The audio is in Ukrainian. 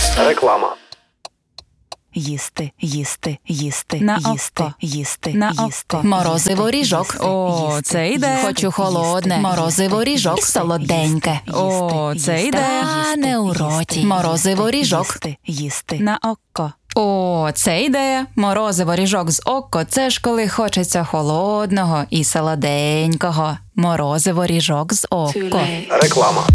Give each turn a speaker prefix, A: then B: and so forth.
A: Реклама.
B: Їсти, їсти, їсти,
C: На
B: їсти,
C: око.
B: їсти,
C: На
B: їсти.
C: око.
D: Морозиво ріжок.
B: їсти,
C: О,
B: їсти,
C: це йде.
B: їсти,
D: Хочу холодне.
B: їсти,
D: Морозиво
B: їсти,
D: ріжок
B: їсти,
D: солоденьке.
B: їсти,
C: О,
B: їсти,
C: це
B: їсти,
C: йде.
B: їсти,
D: Стане у
B: їсти,
D: роті.
B: їсти,
D: Морозиво ріжок.
B: їсти, їсти.
C: На око. О, це ідея. Морозиво ріжок з око – це ж коли хочеться холодного і солоденького. Морозиво ріжок з око.
A: Реклама.